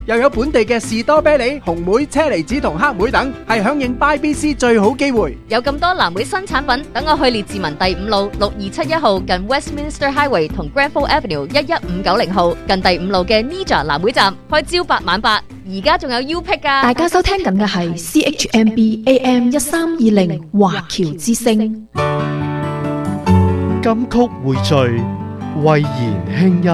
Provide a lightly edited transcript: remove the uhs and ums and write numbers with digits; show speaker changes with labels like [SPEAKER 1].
[SPEAKER 1] 又有本地嘅士多啤梨、紅莓、車厘子同黑莓等，係響應 BYBC 最好機會。
[SPEAKER 2] 有咁多藍莓新產品，等我去列治文第5路6271號近 Westminster Highway 同 Granville Avenue 11590號近第5路嘅 Nija 藍莓站，開朝8晚8，而家仲有 U-Pick 㗎。
[SPEAKER 3] 大家收聽緊嘅係 CHMB AM 1320華僑之聲。
[SPEAKER 4] 金曲匯聚，慧言輕音。